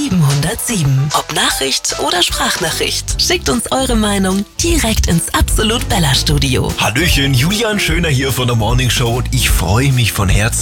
707. Ob Nachricht oder Sprachnachricht, schickt uns eure Meinung direkt ins Absolut Bella Studio. Hallöchen, Julian Schöner hier von der Morning Show und ich freue mich von Herzen,